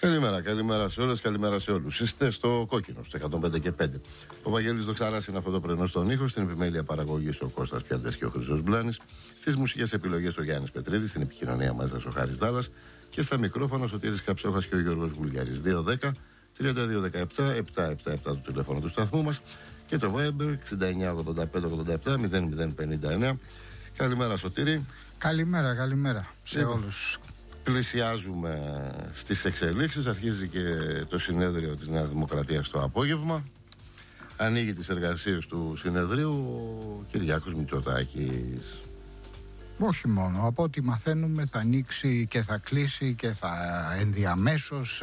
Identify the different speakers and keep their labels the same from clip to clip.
Speaker 1: Καλημέρα σε όλες, καλημέρα σε όλους. Είστε στο Κόκκινο, στο 105 και 5. Ο Βαγγέλης Δοξαράς είναι αυτό το πρωινό στον ήχο, στην επιμέλεια παραγωγής ο Κώστας Πιάντες και ο Χρυσός Μπλάνης, στις μουσικές επιλογές ο Γιάννης Πετρίδης, στην επικοινωνία μας ο Χάρης Δάλλας και στα μικρόφωνα ο Σωτήρης Καψόχας και ο Γιώργος Βουλιάρης. 210-3217-777 το τηλέφωνο του σταθμού μας και το Viber 6985-87-0059. Καλημέρα Σωτήρη.
Speaker 2: Καλημέρα σε όλους.
Speaker 1: Πλησιάζουμε στις εξελίξεις. Αρχίζει και το συνέδριο της Νέας Δημοκρατίας το απόγευμα. Ανοίγει τις εργασίες του συνεδρίου ο Κυριάκος Μητσοτάκης.
Speaker 2: Όχι μόνο, από ό,τι μαθαίνουμε θα ανοίξει και θα κλείσει και θα ενδιαμέσως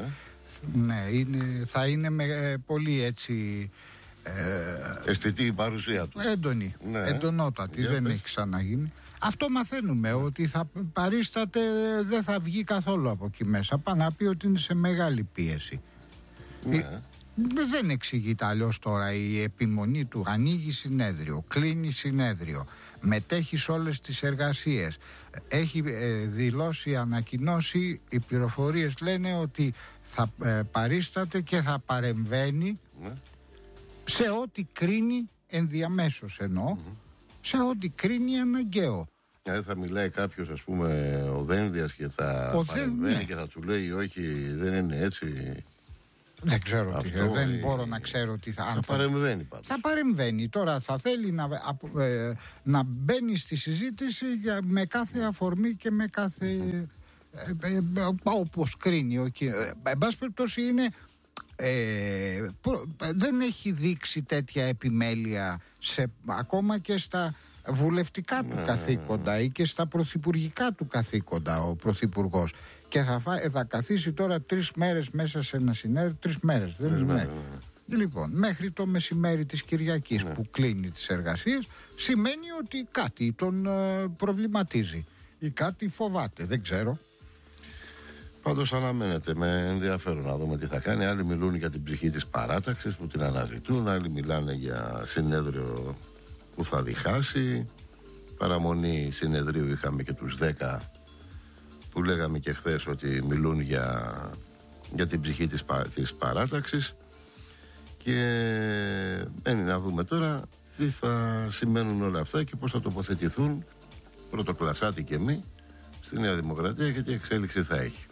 Speaker 2: θα είναι με πολύ έτσι
Speaker 1: αισθητή η παρουσία του.
Speaker 2: Έντονη, εντονότατη, δεν έχει ξαναγίνει. Αυτό μαθαίνουμε, ότι θα παρίσταται, δεν θα βγει καθόλου από εκεί μέσα. Πάει να πει ότι είναι σε μεγάλη πίεση. Δεν εξηγείται αλλιώς τώρα η επιμονή του. Ανοίγει συνέδριο, κλείνει συνέδριο, μετέχει σε όλες τις εργασίες. Έχει δηλώσει, ανακοινώσει, οι πληροφορίες λένε ότι θα παρίσταται και θα παρεμβαίνει σε ό,τι κρίνει ενδιαμέσως σε ό,τι κρίνει αναγκαίο.
Speaker 1: Θα μιλάει κάποιος, ας πούμε, ο Δένδιας και θα παρεμβαίνει και θα του λέει όχι, δεν είναι έτσι.
Speaker 2: Δεν ξέρω τι, δεν μπορώ να ξέρω τι θα
Speaker 1: παρεμβαίνει πάντως.
Speaker 2: Θα παρεμβαίνει. Τώρα θα θέλει να μπαίνει στη συζήτηση με κάθε αφορμή και με κάθε όπως κρίνει. Εν πάση περιπτώσει δεν έχει δείξει τέτοια επιμέλεια ακόμα και στα βουλευτικά του καθήκοντα ή και στα πρωθυπουργικά του καθήκοντα ο πρωθυπουργός. Και θα καθίσει τώρα 3 μέρες μέσα σε ένα συνέδριο. 3 μέρες, δεν είναι. Λοιπόν, μέχρι το μεσημέρι της Κυριακής που κλείνει τις εργασίες, σημαίνει ότι κάτι τον προβληματίζει ή κάτι φοβάται, δεν ξέρω.
Speaker 1: Πάντως αναμένεται με ενδιαφέρον να δούμε τι θα κάνει. Άλλοι μιλούν για την ψυχή της παράταξης που την αναζητούν, άλλοι μιλάνε για συνέδριο που θα διχάσει. Παραμονή συνεδρίου είχαμε και τους 10 που λέγαμε και χθες ότι μιλούν για την ψυχή της παράταξης. Και μένει να δούμε τώρα τι θα σημαίνουν όλα αυτά και πώς θα τοποθετηθούν πρωτοκλασσάτη και μη στη Νέα Δημοκρατία και τι εξέλιξη θα έχει.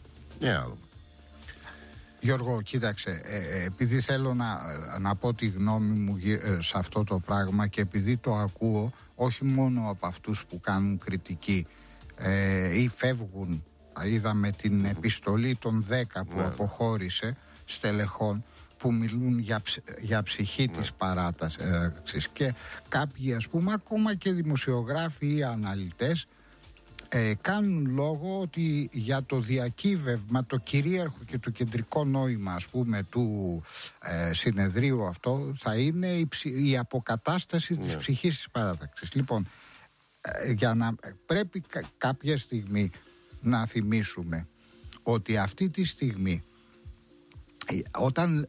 Speaker 2: Γιώργο, κοίταξε, επειδή θέλω να πω τη γνώμη μου σε αυτό το πράγμα και επειδή το ακούω όχι μόνο από αυτούς που κάνουν κριτική ή φεύγουν, είδαμε την επιστολή των 10 που αποχώρησε στελεχών που μιλούν για ψυχή της παράταξης και κάποιοι, ας πούμε, ακόμα και δημοσιογράφοι ή αναλυτές κάνουν λόγο ότι για το διακύβευμα, το κυρίαρχο και το κεντρικό νόημα, ας πούμε, του συνεδρίου αυτό θα είναι η αποκατάσταση της ψυχής της παράταξης. Λοιπόν, πρέπει κάποια στιγμή να θυμίσουμε ότι αυτή τη στιγμή όταν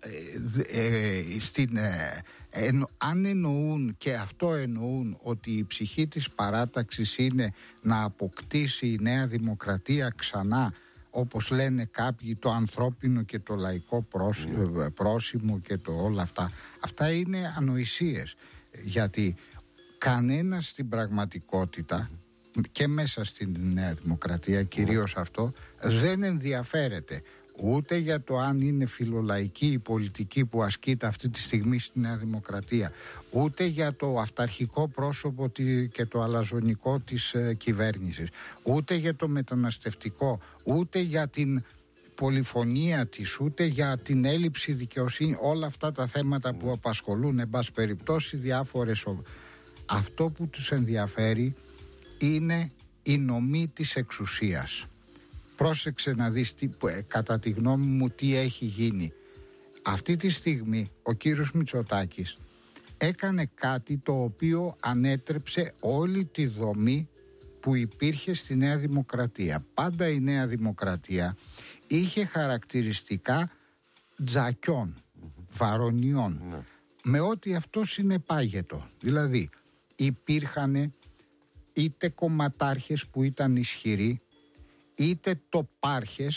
Speaker 2: αν εννοούν και αυτό εννοούν ότι η ψυχή της παράταξης είναι να αποκτήσει η Νέα Δημοκρατία ξανά, όπως λένε κάποιοι, το ανθρώπινο και το λαϊκό πρόσημο και το όλα αυτά είναι ανοησίες, γιατί κανένας στην πραγματικότητα και μέσα στην Νέα Δημοκρατία κυρίως αυτό δεν ενδιαφέρεται ούτε για το αν είναι φιλολαϊκή η πολιτική που ασκείται αυτή τη στιγμή στη Νέα Δημοκρατία, ούτε για το αυταρχικό πρόσωπο και το αλαζονικό της κυβέρνησης, ούτε για το μεταναστευτικό, ούτε για την πολυφωνία της, ούτε για την έλλειψη δικαιοσύνη, όλα αυτά τα θέματα που απασχολούν εν πάση περιπτώσει διάφορες. Αυτό που τους ενδιαφέρει είναι η νομή της εξουσίας. Πρόσεξε να δεις κατά τη γνώμη μου τι έχει γίνει. Αυτή τη στιγμή ο κύριος Μητσοτάκης έκανε κάτι το οποίο ανέτρεψε όλη τη δομή που υπήρχε στη Νέα Δημοκρατία. Πάντα η Νέα Δημοκρατία είχε χαρακτηριστικά τζακιών, βαρονιών, με ό,τι αυτό συνεπάγετο. Δηλαδή υπήρχαν είτε κομματάρχες που ήταν ισχυροί, είτε τοπάρχες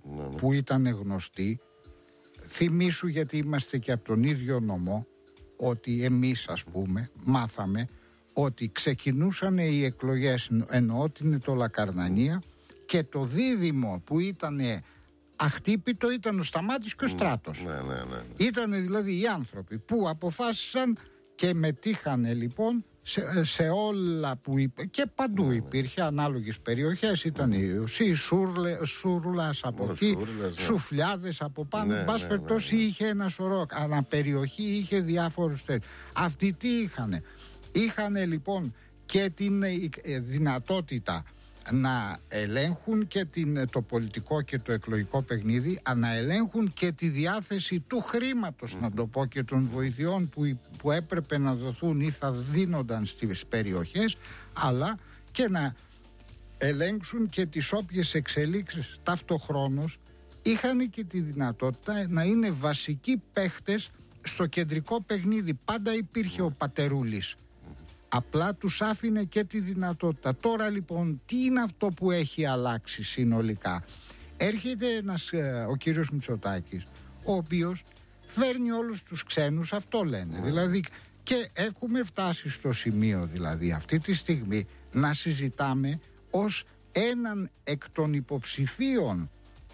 Speaker 2: που ήταν γνωστοί. Θυμήσου, γιατί είμαστε και από τον ίδιο νομό, ότι εμείς, ας πούμε, μάθαμε ότι ξεκινούσαν οι εκλογές, εννοώ ότι είναι το Λακαρνανία, και το δίδυμο που ήταν αχτύπητο ήταν ο Σταμάτης και ο Στράτος. Ήτανε δηλαδή οι άνθρωποι που αποφάσισαν και μετήχανε λοιπόν σε όλα που και παντού υπήρχε, ανάλογες περιοχές, ήταν η Σούρλας από εκεί, Σουφλιάδες από πάνω, εν πάση περιπτώσει είχε ένα σωρό, αναπεριοχή είχε διάφορους τέτοιους. Αυτοί τι είχανε? Είχανε λοιπόν και την δυνατότητα να ελέγχουν και το πολιτικό και το εκλογικό παιχνίδι, να ελέγχουν και τη διάθεση του χρήματος, να το πω, και των βοηθειών που έπρεπε να δοθούν ή θα δίνονταν στις περιοχές, αλλά και να ελέγξουν και τις όποιες εξελίξεις. Ταυτοχρόνως είχαν και τη δυνατότητα να είναι βασικοί παίχτες στο κεντρικό παιχνίδι. Πάντα υπήρχε ο Πατερούλης, απλά τους άφηνε και τη δυνατότητα. Τώρα λοιπόν τι είναι αυτό που έχει αλλάξει συνολικά? Έρχεται ο κύριος Μητσοτάκης, ο οποίος φέρνει όλους τους ξένους, αυτό λένε, δηλαδή, και έχουμε φτάσει στο σημείο δηλαδή αυτή τη στιγμή να συζητάμε ως έναν εκ των υποψηφίων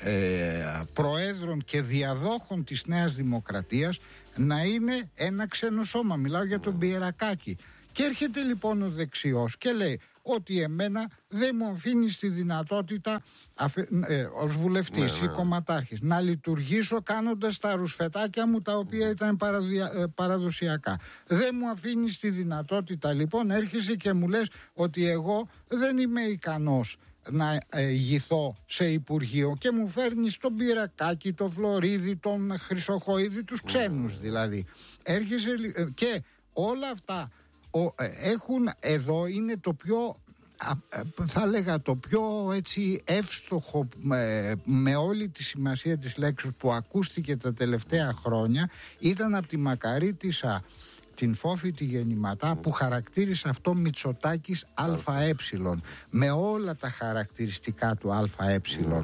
Speaker 2: προέδρων και διαδόχων της Νέας Δημοκρατίας να είναι ένα ξένο σώμα. Μιλάω για τον Πιερακάκη. Και έρχεται λοιπόν ο δεξιός και λέει ότι εμένα δεν μου αφήνει τη δυνατότητα ως βουλευτής ή κομματάρχης να λειτουργήσω κάνοντας τα ρουσφετάκια μου τα οποία ήταν παραδοσιακά. Δεν μου αφήνει τη δυνατότητα, λοιπόν έρχεσαι και μου λες ότι εγώ δεν είμαι ικανός να ηγηθώ σε υπουργείο και μου φέρνεις τον Πιερακάκη, τον Φλωρίδη, τον Χρυσοχοίδη, τους ξένους δηλαδή. Έρχεσαι και όλα αυτά έχουν εδώ, είναι το πιο, θα λέγα, το πιο έτσι εύστοχο με όλη τη σημασία της λέξης που ακούστηκε τα τελευταία χρόνια, ήταν από τη Μακαρίτισσα την Φόφη τη Γεννηματά, που χαρακτήρισε αυτό Μητσοτάκης ΑΕ, με όλα τα χαρακτηριστικά του ΑΕ.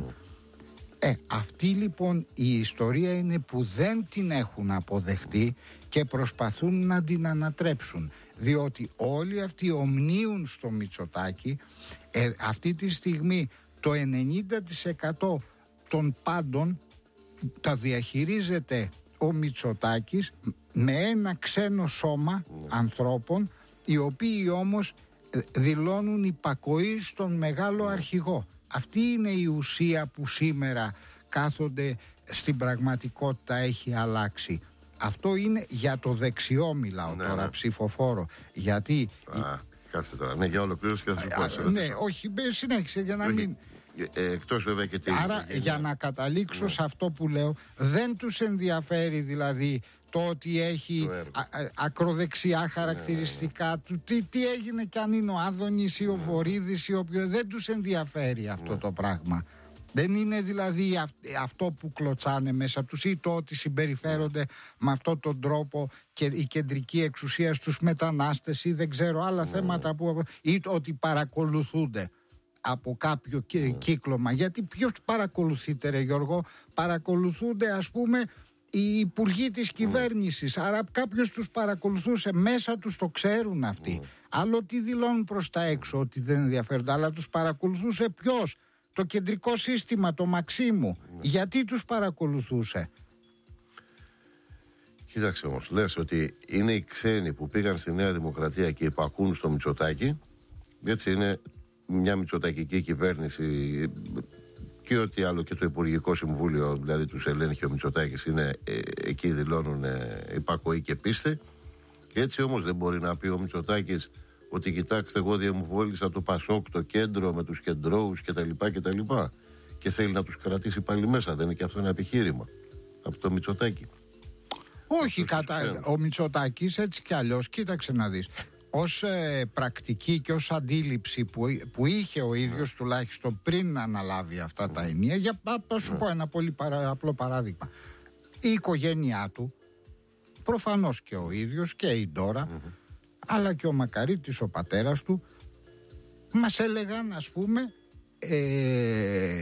Speaker 2: Αυτή λοιπόν η ιστορία είναι που δεν την έχουν αποδεχτεί και προσπαθούν να την ανατρέψουν, διότι όλοι αυτοί ομνίουν στο Μητσοτάκη. Αυτή τη στιγμή το 90% των πάντων τα διαχειρίζεται ο Μητσοτάκης με ένα ξένο σώμα ανθρώπων, οι οποίοι όμως δηλώνουν υπακοή στον μεγάλο αρχηγό. Αυτή είναι η ουσία που σήμερα κάθονται στην πραγματικότητα, έχει αλλάξει. Αυτό είναι για το δεξιό, μιλάω τώρα, ψηφοφόρο. Γιατί.
Speaker 1: Κάτσε τώρα. Ναι, για ολοκλήρωση και θα σου πω.
Speaker 2: Ναι, όχι, συνέχισε για να μην.
Speaker 1: Εκτός βέβαια και τι.
Speaker 2: Άρα, για να καταλήξω σε αυτό που λέω, δεν τους ενδιαφέρει δηλαδή το ότι έχει ακροδεξιά χαρακτηριστικά του. Τι έγινε κι αν είναι ο Άδωνης ή ο Βορίδης ή όποιο. Δεν τους ενδιαφέρει αυτό το πράγμα. Δεν είναι δηλαδή αυτό που κλωτσάνε μέσα τους ή το ότι συμπεριφέρονται με αυτόν τον τρόπο και η κεντρική εξουσία στους μετανάστες ή δεν ξέρω άλλα θέματα ή το ότι παρακολουθούνται από κάποιο κύκλωμα. Γιατί ποιος παρακολουθείται, ρε Γιώργο? Παρακολουθούνται, ας πούμε, οι υπουργοί της κυβέρνησης. Άρα κάποιος τους παρακολουθούσε, μέσα τους το ξέρουν αυτοί. Άλλο τι δηλώνουν προς τα έξω ότι δεν ενδιαφέρονται, αλλά τους παρακολουθούσε ποιος? Το κεντρικό σύστημα, το Μαξίμου. Γιατί τους παρακολουθούσε?
Speaker 1: Κοίταξε όμως, λες ότι είναι οι ξένοι που πήγαν στη Νέα Δημοκρατία και υπακούν στο Μητσοτάκη. Έτσι είναι μια μητσοτακική κυβέρνηση και ό,τι άλλο, και το Υπουργικό Συμβούλιο, δηλαδή τους ελέγχει ο Μητσοτάκης, είναι εκεί δηλώνουν υπακοή και πίστη. Και έτσι όμως δεν μπορεί να πει ο Μητσοτάκης ότι κοιτάξτε, εγώ διαμβόλησα το Πασόκ, το κέντρο με τους κεντρώους κτλ. Και θέλει να τους κρατήσει πάλι μέσα. Δεν είναι και αυτό ένα επιχείρημα από το Μητσοτάκη?
Speaker 2: Όχι, ο Μητσοτάκης έτσι κι αλλιώς, κοίταξε να δεις, ως πρακτική και ως αντίληψη που είχε ο ίδιος, τουλάχιστον πριν αναλάβει αυτά τα ενία, για να σου πω ένα πολύ απλό παράδειγμα. Η οικογένειά του, προφανώς και ο ίδιος και η Ντόρα, αλλά και ο Μακαρίτης, ο πατέρας του, μας έλεγαν, ας πούμε,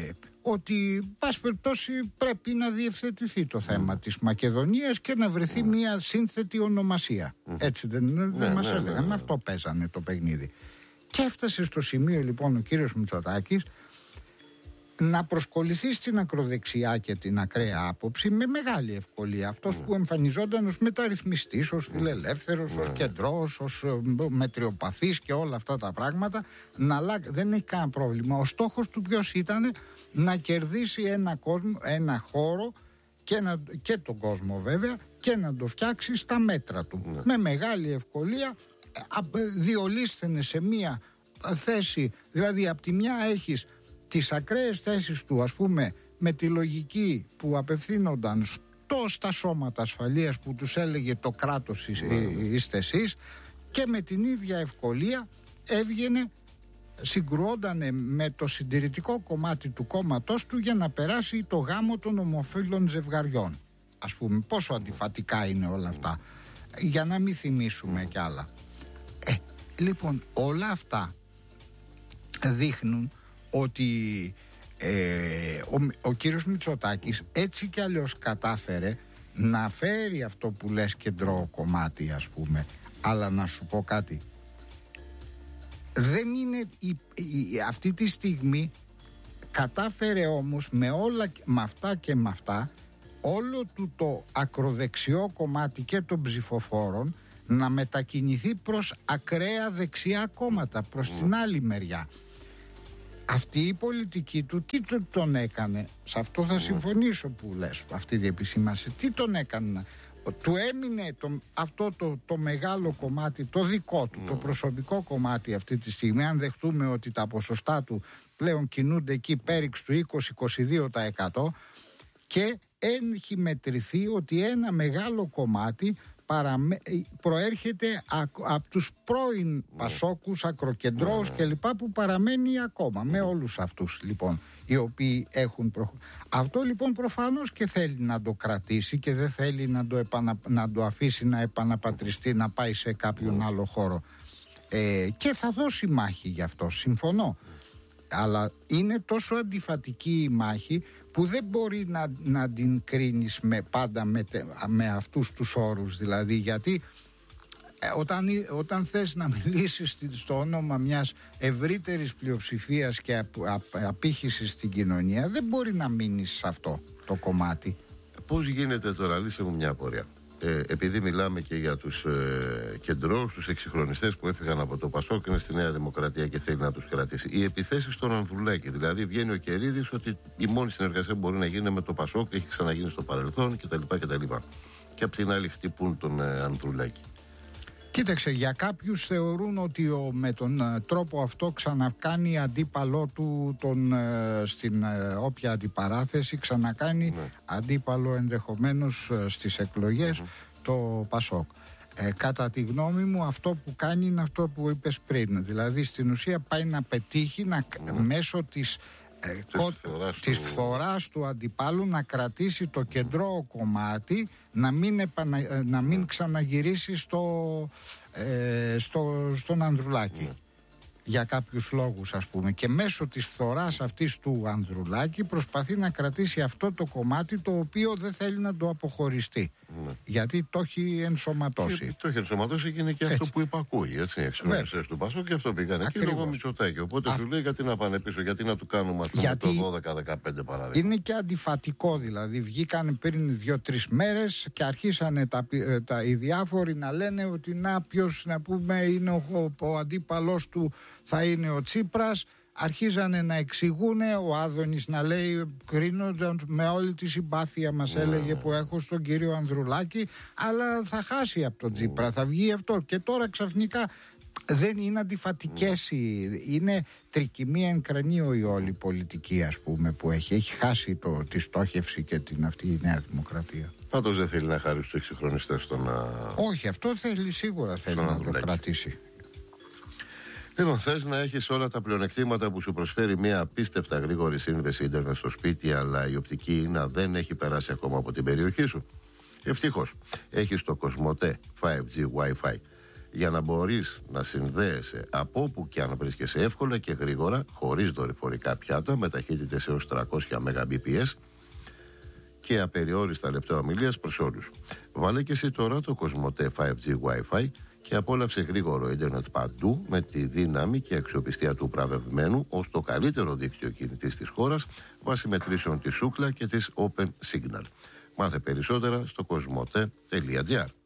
Speaker 2: ότι πάση περιπτώσει πρέπει να διευθετηθεί το θέμα της Μακεδονίας και να βρεθεί μια σύνθετη ονομασία. Έτσι δεν μας έλεγαν, αυτό παίζανε το παιχνίδι. Και έφτασε στο σημείο λοιπόν ο κύριος Μητσοτάκης να προσκοληθεί στην ακροδεξιά και την ακραία άποψη με μεγάλη ευκολία. Αυτός που εμφανιζόταν ως μεταρρυθμιστής, ως φιλελεύθερος, ως κεντρός, ως μετριοπαθής και όλα αυτά τα πράγματα, δεν έχει κανένα πρόβλημα. Ο στόχος του ποιος ήταν? Να κερδίσει ένα χώρο και τον κόσμο βέβαια και να το φτιάξει στα μέτρα του. Με μεγάλη ευκολία διολύσθενε σε μία θέση, δηλαδή από τη μια έχεις τις ακραίες θέσεις του, ας πούμε, με τη λογική που απευθύνονταν στα σώματα ασφαλείας που τους έλεγε το κράτος είστε εσείς, και με την ίδια ευκολία έβγαινε, συγκρουόντανε με το συντηρητικό κομμάτι του κόμματός του για να περάσει το γάμο των ομοφύλων ζευγαριών. Ας πούμε, πόσο αντιφατικά είναι όλα αυτά, για να μην θυμίσουμε κι άλλα. Λοιπόν, όλα αυτά δείχνουν ότι ο κύριος Μητσοτάκης έτσι κι αλλιώς κατάφερε να φέρει αυτό που λες κεντρό κομμάτι, ας πούμε. Αλλά να σου πω κάτι, δεν είναι αυτή τη στιγμή κατάφερε όμως με όλα, με αυτά και με αυτά, όλο του το ακροδεξιό κομμάτι και των ψηφοφόρων να μετακινηθεί προς ακραία δεξιά κόμματα, προς την άλλη μεριά. Αυτή η πολιτική του τι τον έκανε? Σε αυτό θα συμφωνήσω που λες, αυτή η επισήμανση. Τι τον έκανε? Του έμεινε αυτό το μεγάλο κομμάτι, το δικό του, το προσωπικό κομμάτι αυτή τη στιγμή, αν δεχτούμε ότι τα ποσοστά του πλέον κινούνται εκεί πέριξ του 20-22%, και έχει μετρηθεί ότι ένα μεγάλο κομμάτι προέρχεται από τους πρώην Πασόκους, ακροκεντρώους κλπ, που παραμένει ακόμα με όλους αυτούς λοιπόν οι οποίοι έχουν αυτό λοιπόν προφανώς και θέλει να το κρατήσει και δεν θέλει να το αφήσει να επαναπατριστεί, να πάει σε κάποιον άλλο χώρο, και θα δώσει μάχη γι' αυτό, συμφωνώ, αλλά είναι τόσο αντιφατική η μάχη που δεν μπορεί να την κρίνεις πάντα με αυτούς τους όρους, δηλαδή, γιατί όταν θες να μιλήσεις στο όνομα μιας ευρύτερης πλειοψηφίας και απήχησης στην κοινωνία, δεν μπορεί να μείνεις σε αυτό το κομμάτι.
Speaker 1: Πώς γίνεται τώρα, λύσε μου μια απορία. Επειδή μιλάμε και για τους κεντρώους, τους εξυγχρονιστές που έφυγαν από το Πασόκ και είναι στη Νέα Δημοκρατία και θέλει να τους κρατήσει. Οι επιθέσεις στον Ανδρουλάκη, δηλαδή βγαίνει ο Κερίδης ότι η μόνη συνεργασία που μπορεί να γίνει με το Πασόκ, έχει ξαναγίνει στο παρελθόν κτλ. Και απ' την άλλη χτυπούν τον Ανδρουλάκη.
Speaker 2: Κοίταξε, για κάποιους θεωρούν ότι με τον τρόπο αυτό ξανακάνει αντίπαλό του στην όποια αντιπαράθεση, ξανακάνει αντίπαλο ενδεχομένως στις εκλογές το Πασόκ. Κατά τη γνώμη μου αυτό που κάνει είναι αυτό που είπες πριν, δηλαδή στην ουσία πάει να πετύχει μέσω της φθοράς του αντιπάλου να κρατήσει το κεντρό κομμάτι, να μην ξαναγυρίσει στον Ανδρουλάκη για κάποιους λόγους, ας πούμε, και μέσω της φθοράς αυτής του Ανδρουλάκη προσπαθεί να κρατήσει αυτό το κομμάτι το οποίο δεν θέλει να το αποχωριστεί, γιατί το έχει ενσωματώσει.
Speaker 1: Το έχει ενσωματώσει και είναι και αυτό που υπακούει, έτσι, εξωτερικές του Πασόκ, και αυτό πήγανε εκεί λόγω Μητσοτάκη. Οπότε σου λέει γιατί να πάνε πίσω, γιατί να του κάνουμε το 12-15 παράδειγμα. Είναι
Speaker 2: και αντιφατικό, δηλαδή βγήκαν πριν 2-3 μέρες και αρχίσανε οι διάφοροι να λένε ότι ποιος, να πούμε, είναι ο αντίπαλος του, θα είναι ο Τσίπρας. Αρχίζανε να εξηγούν, ο Άδωνης να λέει, κρίνονταν με όλη τη συμπάθεια μας έλεγε που έχω στον κύριο Ανδρουλάκη, αλλά θα χάσει από τον Τσίπρα, θα βγει αυτό. Και τώρα ξαφνικά δεν είναι αντιφατικές, είναι τρικυμία εν κρανίο η όλη πολιτική, ας πούμε, που έχει χάσει τη στόχευση και αυτή η Νέα Δημοκρατία.
Speaker 1: Πάντως δεν θέλει να χάρει στους εξυγχρονιστές
Speaker 2: Όχι, αυτό σίγουρα θέλει να το κρατήσει.
Speaker 1: Λοιπόν, θες να έχεις όλα τα πλεονεκτήματα που σου προσφέρει μια απίστευτα γρήγορη σύνδεση ίντερνετ στο σπίτι, αλλά η οπτική ίνα δεν έχει περάσει ακόμα από την περιοχή σου? Ευτυχώς, έχεις το Κοσμοτέ 5G Wi-Fi. για να μπορείς να συνδέεσαι από όπου και αν βρίσκεσαι εύκολα και γρήγορα, χωρίς δορυφορικά πιάτα, με ταχύτητες έως 300 Mbps και απεριόριστα λεπτά ομιλίας προς όλους. Βάλε και εσύ τώρα το Κοσμοτέ 5G Wi-Fi και απόλαυσε γρήγορο ίντερνετ παντού με τη δύναμη και αξιοπιστία του βραβευμένου ως το καλύτερο δίκτυο κινητής της χώρας βάσει μετρήσεων της Ookla και της Open Signal. Μάθε περισσότερα στο κοσμοτέ.gr.